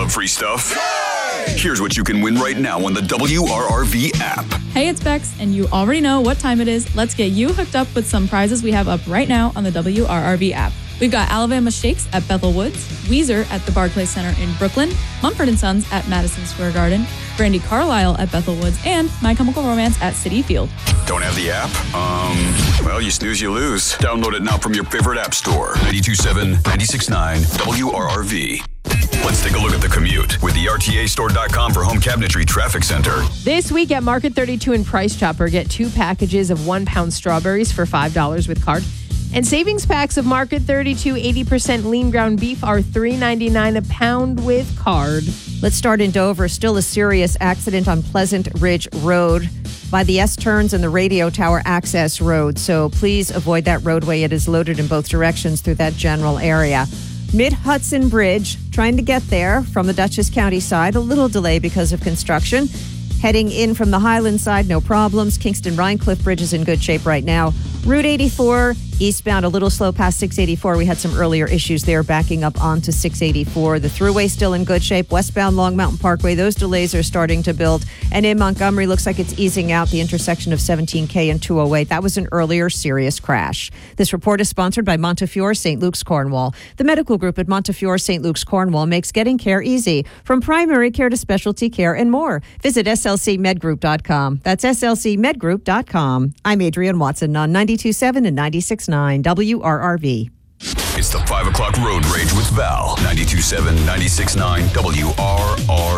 love free stuff? Here's what you can win right now on the WRRV app. Hey, it's Bex, and you already know what time it is. Let's get you hooked up with some prizes we have up right now on the WRRV app. We've got Alabama Shakes at Bethel Woods, Weezer at the Barclays Center in Brooklyn, Mumford & Sons at Madison Square Garden, Brandy Carlisle at Bethel Woods, and My Chemical Romance at Citi Field. Don't have the app? Well, you snooze, you lose. Download it now from your favorite app store. 92.7, 96.9, WRRV. Let's take a look at the commute with the RTAstore.com for home cabinetry traffic center. This week at Market 32 and Price Chopper, get 2 packages of 1 pound strawberries for $5 with card. And savings packs of Market 32 80% lean ground beef are $3.99 a pound with card. Let's start in Dover. Still a serious accident on Pleasant Ridge Road by the S-turns and the radio tower access road. So please avoid that roadway. It is loaded in both directions through that general area. Mid-Hudson Bridge, trying to get there from the Dutchess County side. A little delay because of construction. Heading in from the Highland side, no problems. Kingston-Rhinecliff Bridge is in good shape right now. Route 84, eastbound, a little slow past 684. We had some earlier issues there backing up onto 684. The thruway still in good shape. Westbound Long Mountain Parkway, those delays are starting to build. And in Montgomery, looks like it's easing out the intersection of 17K and 208. That was an earlier serious crash. This report is sponsored by Montefiore St. Luke's Cornwall. The medical group at Montefiore St. Luke's Cornwall makes getting care easy, from primary care to specialty care and more. Visit slcmedgroup.com. That's slcmedgroup.com. I'm Adrienne Watson on 92.7 and 96.9 WRRV. It's the 5 o'clock road rage with Val. 92.7, 96.9 WRRV.